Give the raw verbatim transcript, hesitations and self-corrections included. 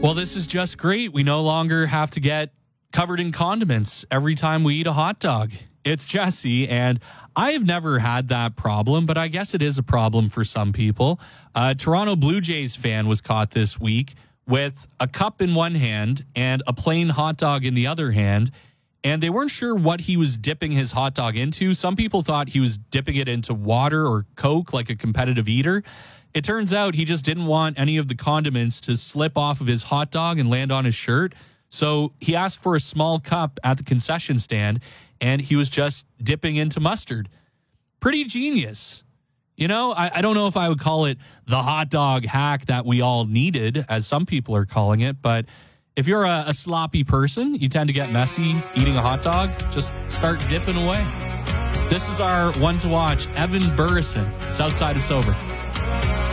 Well, this is just great. We no longer have to get covered in condiments every time we eat a hot dog. It's Jesse, and I have never had that problem, but I guess it is a problem for some people. A Toronto Blue Jays fan was caught this week with a cup in one hand and a plain hot dog in the other hand, and they weren't sure what he was dipping his hot dog into. Some people thought he was dipping it into water or Coke like a competitive eater. It turns out he just didn't want any of the condiments to slip off of his hot dog and land on his shirt. So he asked for a small cup at the concession stand, and he was just dipping into mustard. Pretty genius. You know, I, I don't know if I would call it the hot dog hack that we all needed, as some people are calling it, but if you're a, a sloppy person, you tend to get messy eating a hot dog, just start dipping away. This is our one to watch, Evan Burrison, South Side of Sober.